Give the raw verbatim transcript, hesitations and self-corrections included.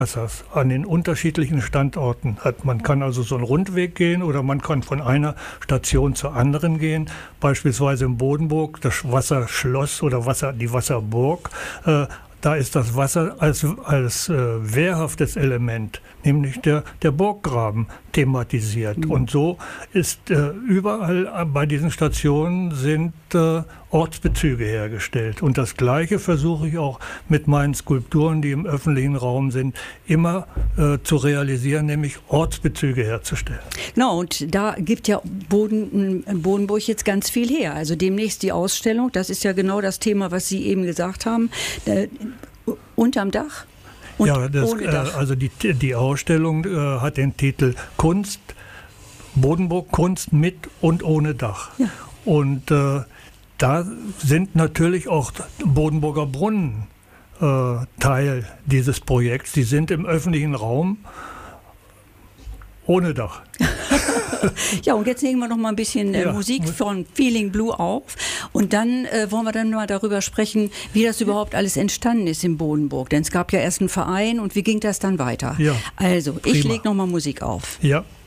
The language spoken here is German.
Wassers an den unterschiedlichen Standorten hat. Man kann also so einen Rundweg gehen oder man kann von einer Station zur anderen gehen. Beispielsweise im Bodenburg das Wasserschloss oder Wasser, die Wasserburg. Äh, Da ist das Wasser als, als äh, wehrhaftes Element, nämlich der, der Burggraben, thematisiert. Mhm. Und so ist äh, überall bei diesen Stationen sind äh, Ortsbezüge hergestellt. Und das Gleiche versuche ich auch mit meinen Skulpturen, die im öffentlichen Raum sind, immer äh, zu realisieren, nämlich Ortsbezüge herzustellen. Genau, und da gibt ja Boden, Bodenburg jetzt ganz viel her. Also demnächst die Ausstellung, das ist ja genau das Thema, was Sie eben gesagt haben. Äh, unterm Dach und ja, das, ohne Dach. Äh, also die, die Ausstellung äh, hat den Titel Kunst, Bodenburg Kunst mit und ohne Dach. Ja. Und äh, da sind natürlich auch Bodenburger Brunnen äh, Teil dieses Projekts. Die sind im öffentlichen Raum ohne Dach. Ja, und jetzt legen wir noch mal ein bisschen äh, ja. Musik von Feeling Blue auf. Und dann äh, wollen wir dann mal darüber sprechen, wie das überhaupt alles entstanden ist in Bodenburg. Denn es gab ja erst einen Verein und wie ging das dann weiter? Ja, also, ich prima. lege noch mal Musik auf. Ja.